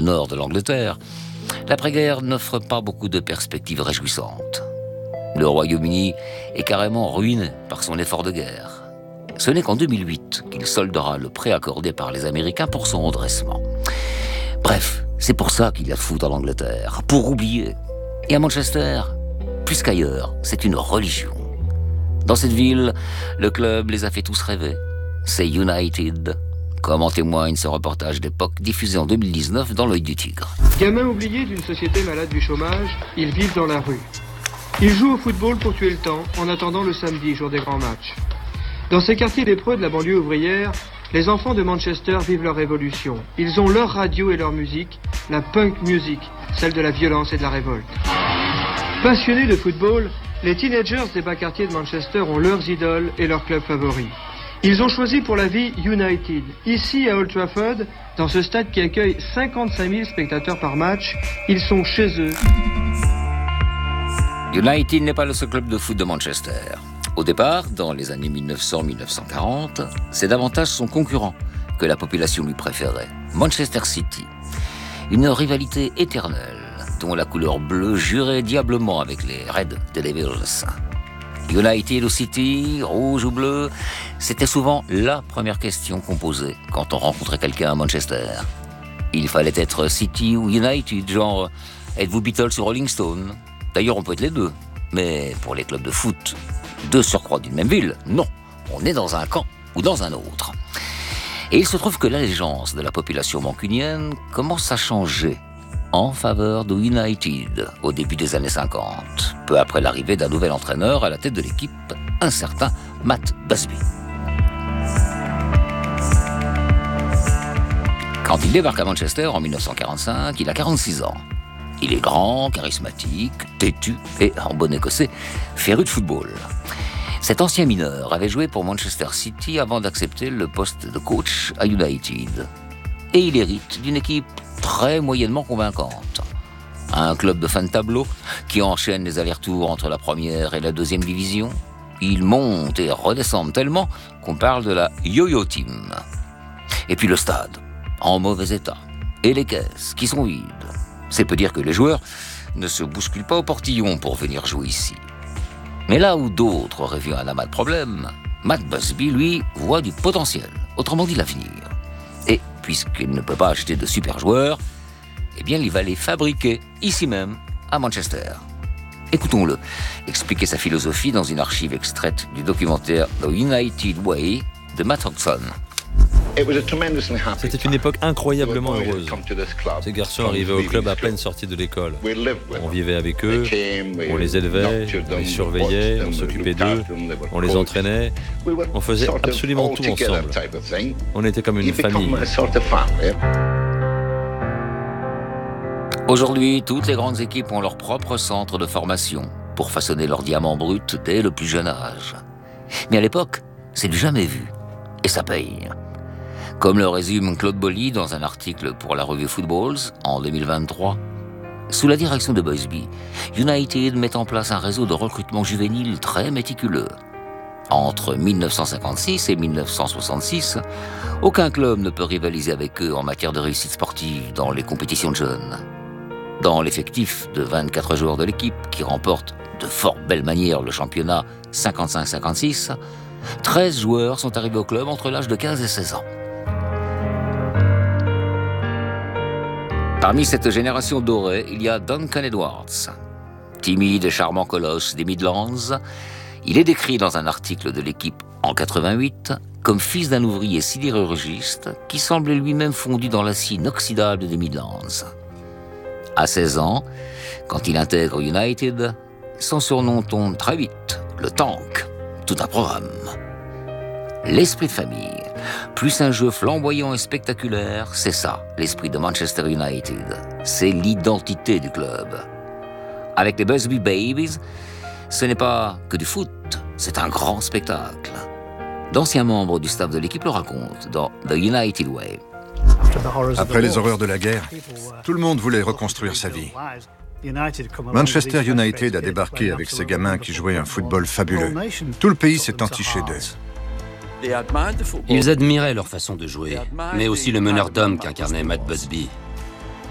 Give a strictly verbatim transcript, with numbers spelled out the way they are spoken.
le nord de l'Angleterre, l'après-guerre n'offre pas beaucoup de perspectives réjouissantes. Le Royaume-Uni est carrément ruiné par son effort de guerre. Ce n'est qu'en deux mille huit qu'il soldera le prêt accordé par les Américains pour son redressement. Bref, c'est pour ça qu'il y a foot en Angleterre, pour oublier. Et à Manchester, plus qu'ailleurs, c'est une religion. Dans cette ville, le club les a fait tous rêver. C'est United, comme en témoigne ce reportage d'époque diffusé en deux mille dix-neuf dans l'Œil du Tigre. Gamins oubliés d'une société malade du chômage, ils vivent dans la rue. Ils jouent au football pour tuer le temps, en attendant le samedi, jour des grands matchs. Dans ces quartiers lépreux de la banlieue ouvrière, les enfants de Manchester vivent leur révolution. Ils ont leur radio et leur musique, la punk music, celle de la violence et de la révolte. Passionnés de football, les teenagers des bas quartiers de Manchester ont leurs idoles et leurs clubs favoris. Ils ont choisi pour la vie United. Ici, à Old Trafford, dans ce stade qui accueille cinquante-cinq mille spectateurs par match, ils sont chez eux. United n'est pas le seul club de foot de Manchester. Au départ, dans les années mille neuf cents à mille neuf cent quarante, c'est davantage son concurrent que la population lui préférait, Manchester City. Une rivalité éternelle, dont la couleur bleue jurait diablement avec les Red Devils. United ou City, rouge ou bleu, c'était souvent la première question qu'on posait quand on rencontrait quelqu'un à Manchester. Il fallait être City ou United, genre « Êtes-vous Beatles ou Rolling Stone ?» D'ailleurs, on peut être les deux, mais pour les clubs de foot, deux surcroît d'une même ville, non, on est dans un camp ou dans un autre. Et il se trouve que l'allégeance de la population mancunienne commence à changer en faveur de United au début des années cinquante, peu après l'arrivée d'un nouvel entraîneur à la tête de l'équipe, un certain Matt Busby. Quand il débarque à Manchester en mille neuf cent quarante-cinq, il a quarante-six ans. Il est grand, charismatique, têtu et, en bon écossais, féru de football. Cet ancien mineur avait joué pour Manchester City avant d'accepter le poste de coach à United. Et il hérite d'une équipe très moyennement convaincante. Un club de fins de tableau qui enchaîne les allers-retours entre la première et la deuxième division. Ils montent et redescendent tellement qu'on parle de la yo-yo team. Et puis le stade, en mauvais état. Et les caisses, qui sont vides. C'est peu dire que les joueurs ne se bousculent pas au portillon pour venir jouer ici. Mais là où d'autres auraient vu un amas de problèmes, Matt Busby, lui, voit du potentiel, autrement dit l'avenir. Et puisqu'il ne peut pas acheter de super joueurs, eh bien il va les fabriquer ici même, à Manchester. Écoutons-le expliquer sa philosophie dans une archive extraite du documentaire The United Way de Matt Hodgson. C'était une époque incroyablement heureuse. Ces garçons arrivaient au club à peine sortis de l'école. On vivait avec eux, on les élevait, on les surveillait, on s'occupait d'eux, on les entraînait. On faisait absolument tout ensemble. On était comme une famille. Aujourd'hui, toutes les grandes équipes ont leur propre centre de formation pour façonner leur diamant brut dès le plus jeune âge. Mais à l'époque, c'est du jamais vu. Et ça paye. Comme le résume Claude Bolly dans un article pour la revue Footballs en deux mille vingt-trois, sous la direction de Busby, United met en place un réseau de recrutement juvénile très méticuleux. Entre mille neuf cent cinquante-six et mille neuf cent soixante-six, aucun club ne peut rivaliser avec eux en matière de réussite sportive dans les compétitions de jeunes. Dans l'effectif de vingt-quatre joueurs de l'équipe qui remportent de fort belle manière le championnat cinquante-cinq cinquante-six, treize joueurs sont arrivés au club entre l'âge de quinze et seize ans. Parmi cette génération dorée, il y a Duncan Edwards. Timide et charmant colosse des Midlands, il est décrit dans un article de l'équipe en quatre-vingt-huit comme fils d'un ouvrier sidérurgiste qui semblait lui-même fondu dans l'acier inoxydable des Midlands. À seize ans, quand il intègre United, son surnom tombe très vite, le Tank, tout un programme. L'esprit de famille, plus un jeu flamboyant et spectaculaire, c'est ça, l'esprit de Manchester United. C'est l'identité du club. Avec les Busby Babies, ce n'est pas que du foot, c'est un grand spectacle. D'anciens membres du staff de l'équipe le racontent dans The United Way. Après les horreurs de la guerre, tout le monde voulait reconstruire sa vie. Manchester United a débarqué avec ses gamins qui jouaient un football fabuleux. Tout le pays s'est entiché d'eux. Ils admiraient leur façon de jouer, mais aussi le meneur d'hommes qu'incarnait Matt Busby.